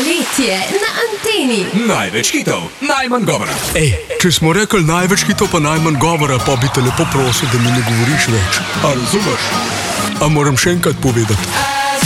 Poletje na Anteni. Največ hitov, najmanj govora. Če smo rekli največ hitov pa najmanj govora, pa bi te lepo prosil, da mi ne govoriš več. A razumeš? A moram še enkrat povedati?